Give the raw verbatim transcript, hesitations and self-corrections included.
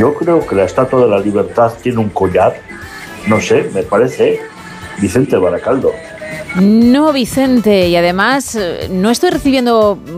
Yo creo que la Estatua de la Libertad tiene un collar, no sé, me parece, Vicente Baracaldo. No, Vicente, y además no estoy recibiendo